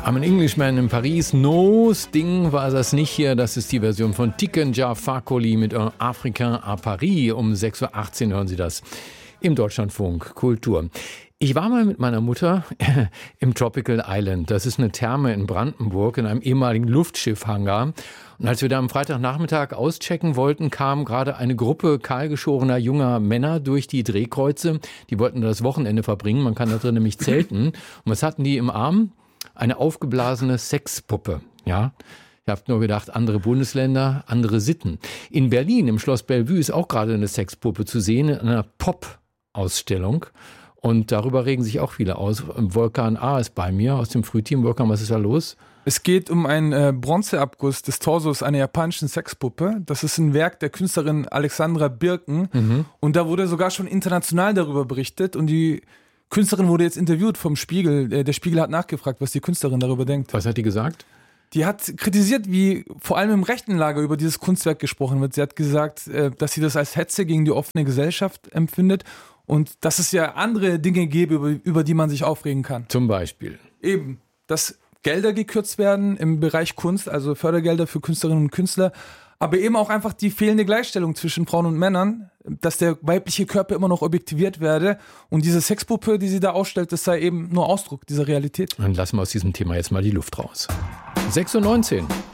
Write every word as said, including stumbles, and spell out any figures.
I'm an Englishman in Paris. No, Sting war das nicht hier. Das ist die Version von Tiken Jah Fakoly mit Un Africain à Paris. Um sechs Uhr achtzehn hören Sie das im Deutschlandfunk Kultur. Ich war mal mit meiner Mutter im Tropical Island. Das ist eine Therme in Brandenburg in einem ehemaligen Luftschiffhangar. Und als wir da am Freitagnachmittag auschecken wollten, kam gerade eine Gruppe kahlgeschorener junger Männer durch die Drehkreuze. Die wollten das Wochenende verbringen. Man kann da drin nämlich zelten. Und was hatten die im Arm? Eine aufgeblasene Sexpuppe. Ja. Ich habe nur gedacht, andere Bundesländer, andere Sitten. In Berlin, im Schloss Bellevue, ist auch gerade eine Sexpuppe zu sehen in einer Pop-Ausstellung. Und darüber regen sich auch viele aus. Volkan A. ist bei mir aus dem Frühteam. Volkan, was ist da los? Es geht um einen äh, Bronzeabguss des Torsos einer japanischen Sexpuppe. Das ist ein Werk der Künstlerin Alexandra Birken. Mhm. Und da wurde sogar schon international darüber berichtet. Und die Künstlerin wurde jetzt interviewt vom Spiegel. Der Spiegel hat nachgefragt, was die Künstlerin darüber denkt. Was hat die gesagt? Die hat kritisiert, wie vor allem im rechten Lager über dieses Kunstwerk gesprochen wird. Sie hat gesagt, dass sie das als Hetze gegen die offene Gesellschaft empfindet und dass es ja andere Dinge gäbe, über, über die man sich aufregen kann. Zum Beispiel? Eben, dass Gelder gekürzt werden im Bereich Kunst, also Fördergelder für Künstlerinnen und Künstler, aber eben auch einfach die fehlende Gleichstellung zwischen Frauen und Männern, dass der weibliche Körper immer noch objektiviert werde und diese Sexpuppe, die sie da ausstellt, das sei eben nur Ausdruck dieser Realität. Dann lassen wir aus diesem Thema jetzt mal die Luft raus. sechs Uhr neunzehn